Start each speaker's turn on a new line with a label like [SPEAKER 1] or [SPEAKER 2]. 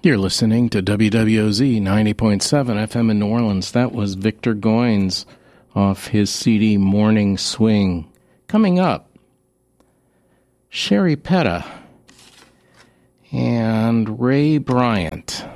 [SPEAKER 1] You're listening to WWOZ 90.7 FM in New Orleans. That was Victor Goines off his CD Morning Swing. Coming up, Sherry Petta and Ray Bryant.